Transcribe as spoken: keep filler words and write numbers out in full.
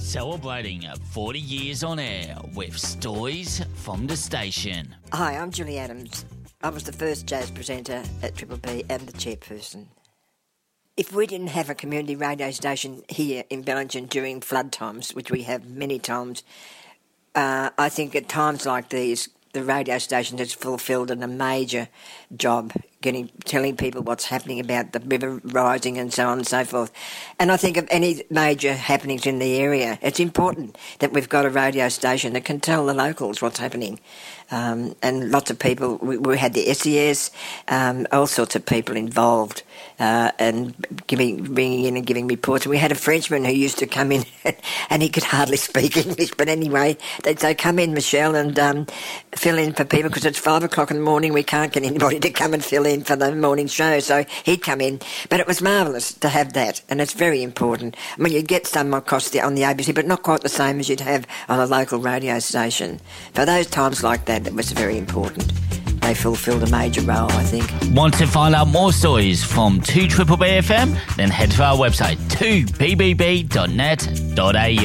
Celebrating forty years on air with stories from the station. Hi, I'm Julie Adams. I was the first jazz presenter at Triple B and the chairperson. If we didn't have a community radio station here in Bellingen during flood times, which we have many times, uh, I think at times like these, the radio station has fulfilled a major job, getting telling people what's happening about the river rising and so on and so forth. And I think of any major happenings in the area, it's important that we've got a radio station that can tell the locals what's happening. Um, and lots of people, we, we had the S E S, um, all sorts of people involved uh, and giving, ringing in and giving reports. We had a Frenchman who used to come in and he could hardly speak English, but anyway, they'd say, come in, Michelle, and um, fill in for people because it's five o'clock in the morning, we can't get anybody to come and fill in for the morning show, so he'd come in. But it was marvellous to have that, and it's very important. I mean, you'd get some across the, on the A B C, but not quite the same as you'd have on a local radio station. For those times like that, it was very important. They fulfilled a major role, I think. Want to find out more stories from two B B B F M? Then head to our website, two b b b dot net dot a u.